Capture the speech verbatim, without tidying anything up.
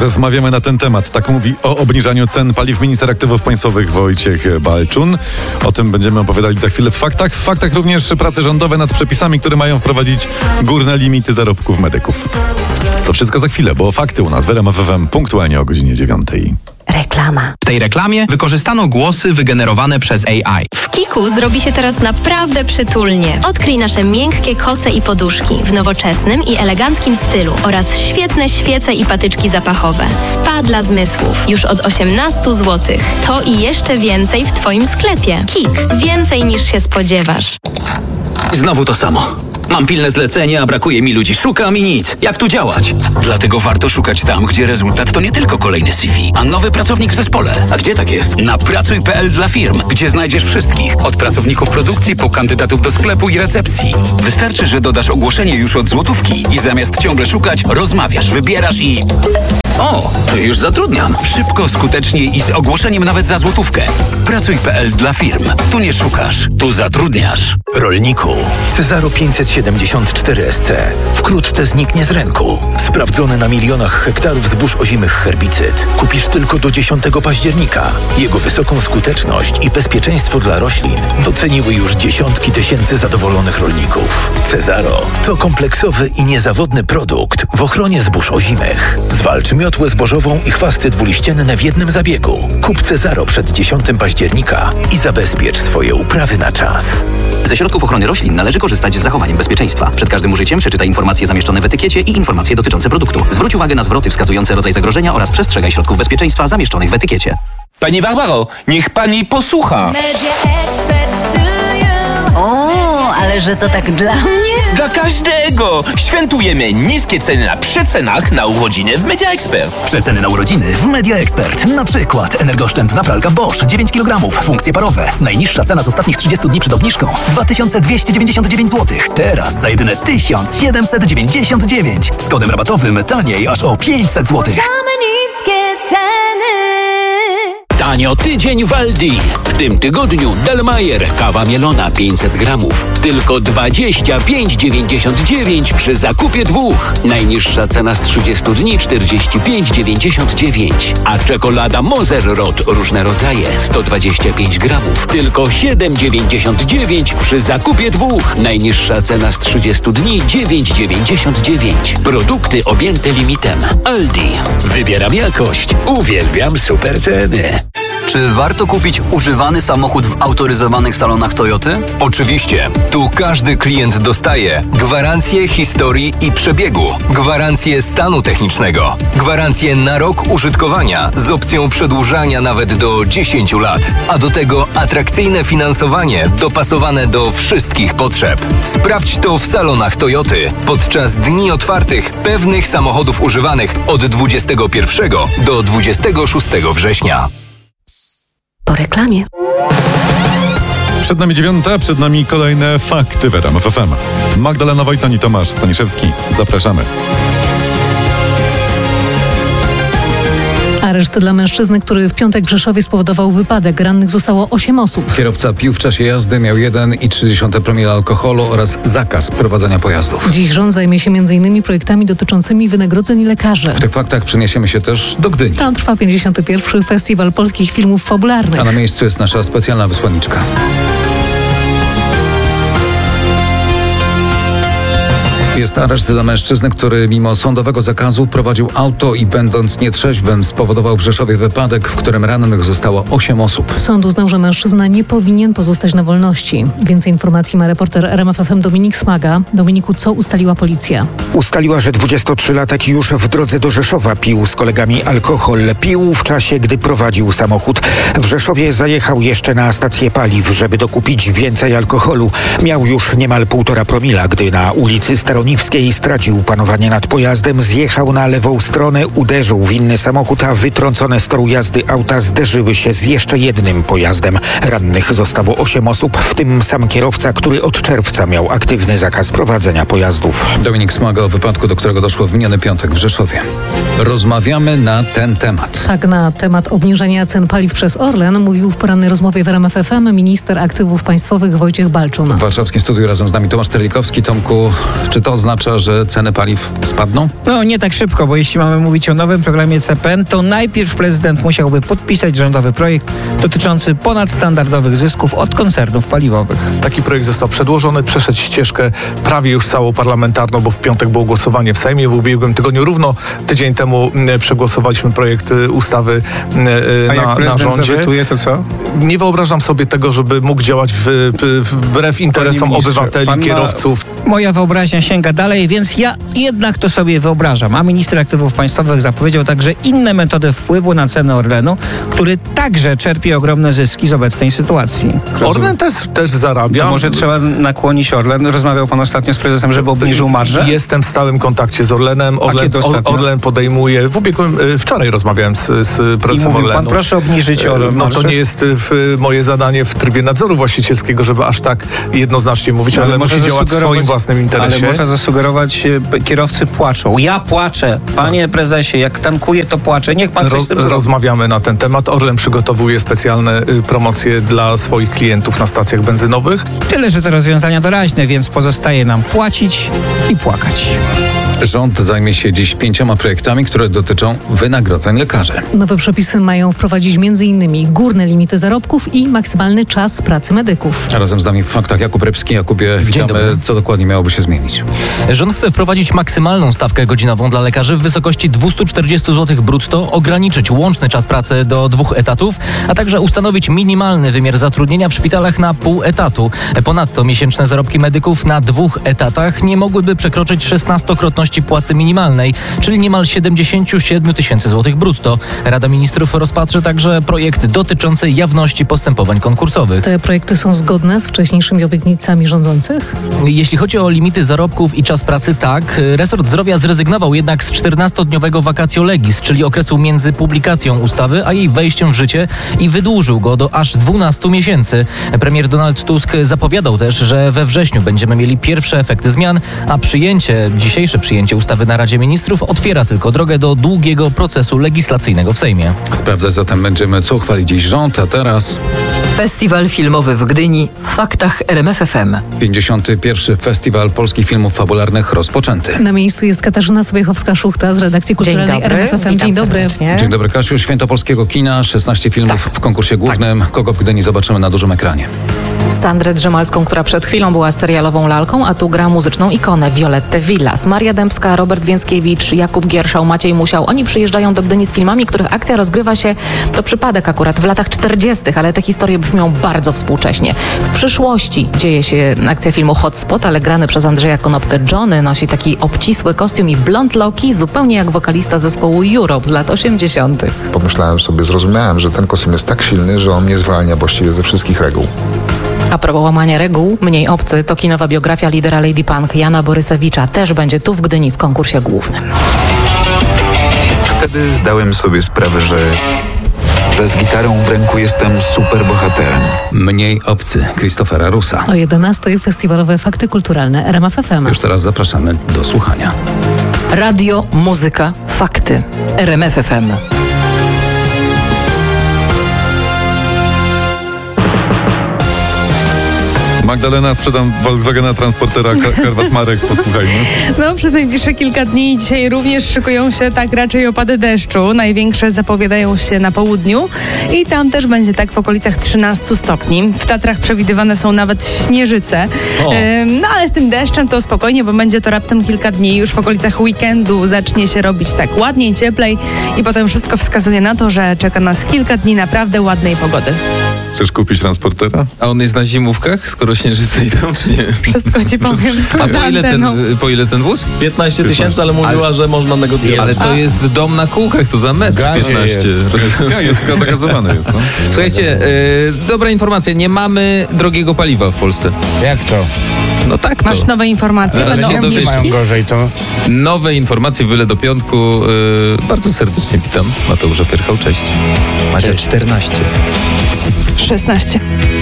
Rozmawiamy na ten temat. Tak mówi o obniżaniu cen paliw minister aktywów państwowych Wojciech Balczun. O tym będziemy opowiadali za chwilę w faktach. W faktach również prace rządowe nad przepisami, które mają wprowadzić górne limity zarobków medyków. To wszystko za chwilę, bo fakty u nas w R M F F M punktualnie o godzinie dziewiątej. Reklama. W tej reklamie wykorzystano głosy wygenerowane przez A I. W Kiku zrobi się teraz naprawdę przytulnie. Odkryj nasze miękkie koce i poduszki w nowoczesnym i eleganckim stylu oraz świetne świece i patyczki zapachowe. Spa dla zmysłów. Już od osiemnaście złotych. To i jeszcze więcej w Twoim sklepie. Kik. Więcej niż się spodziewasz. Znowu to samo. Mam pilne zlecenie, a brakuje mi ludzi. Szukam i nic. Jak tu działać? Dlatego warto szukać tam, gdzie rezultat to nie tylko kolejny C V, a nowy pracownik w zespole. A gdzie tak jest? Na pracuj kropka p l dla firm, gdzie znajdziesz wszystkich. Od pracowników produkcji po kandydatów do sklepu i recepcji. Wystarczy, że dodasz ogłoszenie już od złotówki i zamiast ciągle szukać, rozmawiasz, wybierasz i... O, już zatrudniam. Szybko, skutecznie i z ogłoszeniem nawet za złotówkę. pracuj kropka p l dla firm. Tu nie szukasz, tu zatrudniasz. Rolniku, Cezaro pięćset siedemdziesiąt cztery S C. Wkrótce zniknie z rynku. Sprawdzony na milionach hektarów zbóż ozimych herbicyd. Kupisz tylko do dziesiątego października. Jego wysoką skuteczność i bezpieczeństwo dla roślin doceniły już dziesiątki tysięcy zadowolonych rolników. Cezaro to kompleksowy i niezawodny produkt w ochronie zbóż ozimych. Zwalcz miotłę zbożową i chwasty dwuliścienne w jednym zabiegu. Kup Cezaro przed dziesiątego października i zabezpiecz swoje uprawy na czas. Ze środków ochrony roślin należy korzystać z zachowaniem bezpieczeństwa. Przed każdym użyciem przeczytaj informacje zamieszczone w etykiecie i informacje dotyczące produktu. Zwróć uwagę na zwroty wskazujące rodzaj zagrożenia oraz przestrzegaj środków bezpieczeństwa zamieszczonych w etykiecie. Pani Barbaro, niech pani posłucha. O, ale że to tak dla mnie? Dla każdego! Świętujemy niskie ceny na przecenach na urodziny w Media Expert. Przeceny na urodziny w Media Expert. Na przykład energooszczędna pralka Bosch dziewięć kilogramów, funkcje parowe. Najniższa cena z ostatnich trzydziestu dni przed obniżką dwa tysiące dwieście dziewięćdziesiąt dziewięć złotych. Teraz za jedyne tysiąc siedemset dziewięćdziesiąt dziewięć. Z kodem rabatowym taniej aż o pięćset złotych. Niskie ceny. Tanio tydzień w Aldi. W tym tygodniu Delmayer kawa mielona pięćset gramów. Tylko dwadzieścia pięć dziewięćdziesiąt dziewięć przy zakupie dwóch. Najniższa cena z trzydziestu dni czterdzieści pięć dziewięćdziesiąt dziewięć. A czekolada Moser Rot różne rodzaje sto dwadzieścia pięć gramów. Tylko siedem dziewięćdziesiąt dziewięć przy zakupie dwóch. Najniższa cena z trzydziestu dni dziewięć dziewięćdziesiąt dziewięć. Produkty objęte limitem. Aldi. Wybieram jakość. Uwielbiam super ceny. Czy warto kupić używany samochód w autoryzowanych salonach Toyoty? Oczywiście. Tu każdy klient dostaje gwarancję historii i przebiegu, gwarancję stanu technicznego, gwarancję na rok użytkowania z opcją przedłużania nawet do dziesięciu lat, a do tego atrakcyjne finansowanie dopasowane do wszystkich potrzeb. Sprawdź to w salonach Toyoty podczas dni otwartych pewnych samochodów używanych od dwudziestego pierwszego do dwudziestego szóstego września. Po reklamie. Przed nami dziewiąta, przed nami kolejne fakty w R M F F M. Magdalena Wojtan i Tomasz Staniszewski. Zapraszamy. Areszt dla mężczyzny, który w piątek w Rzeszowie spowodował wypadek. Rannych zostało osiem osób. Kierowca pił w czasie jazdy, miał jeden przecinek trzy promila alkoholu oraz zakaz prowadzenia pojazdów. Dziś rząd zajmie się między innymi projektami dotyczącymi wynagrodzeń lekarzy. W tych faktach przeniesiemy się też do Gdyni. Tam trwa pięćdziesiąty pierwszy Festiwal Polskich Filmów Fabularnych. A na miejscu jest nasza specjalna wysłanniczka. Jest areszt dla mężczyzny, który mimo sądowego zakazu prowadził auto i będąc nietrzeźwym spowodował w Rzeszowie wypadek, w którym rannych zostało osiem osób. Sąd uznał, że mężczyzna nie powinien pozostać na wolności. Więcej informacji ma reporter R M F F M Dominik Smaga. Dominiku, co ustaliła policja? Ustaliła, że dwudziestolatek już w drodze do Rzeszowa pił z kolegami alkohol. Pił w czasie, gdy prowadził samochód. W Rzeszowie zajechał jeszcze na stację paliw, żeby dokupić więcej alkoholu. Miał już niemal półtora promila, gdy na ulicy Staroniewskiej stracił panowanie nad pojazdem, zjechał na lewą stronę, uderzył w inny samochód, a wytrącone z toru jazdy auta zderzyły się z jeszcze jednym pojazdem. Rannych zostało osiem osób, w tym sam kierowca, który od czerwca miał aktywny zakaz prowadzenia pojazdów. Dominik Smaga o wypadku, do którego doszło w miniony piątek w Rzeszowie. Rozmawiamy na ten temat. Tak, na temat obniżenia cen paliw przez Orlen mówił w porannej rozmowie w R M F F M minister aktywów państwowych Wojciech Balczun. W warszawskim studiu razem z nami Tomasz Terlikowski. Tomku, czy to oznacza, że ceny paliw spadną? No nie tak szybko, bo jeśli mamy mówić o nowym programie C P N, to najpierw prezydent musiałby podpisać rządowy projekt dotyczący ponadstandardowych zysków od koncernów paliwowych. Taki projekt został przedłożony, przeszedł ścieżkę prawie już całą parlamentarną, bo w piątek było głosowanie w Sejmie. W ubiegłym tygodniu, równo tydzień temu przegłosowaliśmy projekt ustawy A na, jak prezydent na rządzie. zawetuje, to co? Nie wyobrażam sobie tego, żeby mógł działać w, w, wbrew interesom obywateli, pan ma- kierowców. Moja wyobraźnia sięga dalej, więc ja jednak to sobie wyobrażam. A minister aktywów państwowych zapowiedział także inne metody wpływu na cenę Orlenu, który także czerpie ogromne zyski z obecnej sytuacji. Orlen też, też zarabia. To może trzeba nakłonić Orlen? Rozmawiał pan ostatnio z prezesem, żeby obniżył marżę? Jestem w stałym kontakcie z Orlenem. Orlen, kiedy ostatnio? Orlen podejmuje... W ubiegłym, wczoraj rozmawiałem z, z prezesem I mówił Orlenu. pan, proszę obniżyć Orlen No to marżę? nie jest w, moje zadanie w trybie nadzoru właścicielskiego, żeby aż tak jednoznacznie mówić, ale, ale musi działać w swoim własnym interesie. Ale można zasugerować, e, kierowcy płaczą. Ja płaczę. Panie prezesie, jak tankuję, to płaczę. Niech pan coś z tym zrobi. Rozmawiamy na ten temat. Orlen przygotowuje specjalne y, promocje dla swoich klientów na stacjach benzynowych. Tyle, że to rozwiązania doraźne, więc pozostaje nam płacić i płakać. Rząd zajmie się dziś pięcioma projektami, które dotyczą wynagrodzeń lekarzy. Nowe przepisy mają wprowadzić m.in. górne limity zarobków i maksymalny czas pracy medyków. Razem z nami w faktach Jakub Rybski. Jakubie, witamy. dobry. Co dokładnie miałoby się zmienić? Rząd chce wprowadzić maksymalną stawkę godzinową dla lekarzy w wysokości dwieście czterdzieści złotych brutto, ograniczyć łączny czas pracy do dwóch etatów, a także ustanowić minimalny wymiar zatrudnienia w szpitalach na pół etatu. Ponadto miesięczne zarobki medyków na dwóch etatach nie mogłyby przekroczyć szesnastokrotności płacy minimalnej, czyli niemal siedemdziesiąt siedem tysięcy złotych brutto. Rada Ministrów rozpatrzy także projekt dotyczący jawności postępowań konkursowych. Te projekty są zgodne z wcześniejszymi obietnicami rządzących? Jeśli chodzi o limity zarobków i czas pracy, tak. Resort Zdrowia zrezygnował jednak z czternastodniowego vacatio legis, czyli okresu między publikacją ustawy a jej wejściem w życie i wydłużył go do aż dwunastu miesięcy. Premier Donald Tusk zapowiadał też, że we wrześniu będziemy mieli pierwsze efekty zmian, a przyjęcie, dzisiejsze przyjęcie ustawy na Radzie Ministrów otwiera tylko drogę do długiego procesu legislacyjnego w Sejmie. Sprawdzać zatem będziemy, co uchwali dziś rząd, a teraz... Festiwal filmowy w Gdyni w faktach R M F F M. pięćdziesiąty pierwszy Festiwal Polskich Filmów Fabularnych rozpoczęty. Na miejscu jest Katarzyna Sobiechowska-Szuchta z redakcji kulturalnej dobry, R M F F M. Dzień dobry. serdecznie. Dzień dobry, Kasiu. Święto Polskiego Kina, szesnaście filmów Tak. w konkursie głównym. Kogo w Gdyni zobaczymy na dużym ekranie? Sandrę Drzemalską, która przed chwilą była serialową lalką, a tu gra muzyczną ikonę Violettę Villas. Maria Dębska, Robert Więckiewicz, Jakub Gierszał, Maciej Musiał. Oni przyjeżdżają do Gdyni z filmami, których akcja rozgrywa się, to przypadek akurat, w latach czterdziestych, ale te historie brzmią bardzo współcześnie. W przyszłości dzieje się akcja filmu Hotspot, ale grany przez Andrzeja Konopkę Johnny nosi taki obcisły kostium i blond loki, zupełnie jak wokalista zespołu Europe z lat osiemdziesiątych. Pomyślałem sobie, zrozumiałem, że ten kostium jest tak silny, że on mnie zwalnia właściwie ze wszystkich reguł. A propos łamania reguł, Mniej obcy to kinowa biografia lidera Lady Punk Jana Borysewicza. Też będzie tu w Gdyni w konkursie głównym. Wtedy zdałem sobie sprawę, że, że z gitarą w ręku jestem superbohaterem. Mniej obcy Christophera Russa. O jedenastej festiwalowe fakty kulturalne R M F F M. Już teraz zapraszamy do słuchania. Radio, muzyka, fakty. R M F F M. Magdalena, sprzedam Volkswagena Transportera, Karwat Marek, posłuchajmy. No, przez najbliższe kilka dni dzisiaj również szykują się tak raczej opady deszczu. Największe zapowiadają się na południu i tam też będzie tak w okolicach trzynastu stopni. W Tatrach przewidywane są nawet śnieżyce. Ym, no ale z tym deszczem to spokojnie, bo będzie to raptem kilka dni. Już w okolicach weekendu zacznie się robić tak ładniej, cieplej i potem wszystko wskazuje na to, że czeka nas kilka dni naprawdę ładnej pogody. Chcesz kupić Transportera? A on jest na zimówkach, skoro śnieżyce idą, czy nie? Wszystko ci powiem. A po ile, ten, po ile ten wóz? piętnaście tysięcy, ale mówiła, ale, że można negocjować. Ale to jest dom na kółkach, to za metr piętnaście. Jest zagazowany jest, no. Słuchajcie, y, dobra informacja, nie mamy drogiego paliwa w Polsce. Jak to? No tak to. Masz nowe informacje? Zaraz się dowiesz. mają gorzej to. Nowe informacje, byle do piątku. Y, bardzo serdecznie witam. Mateusza Pierchał, cześć. Macie czternaście. szesnaście.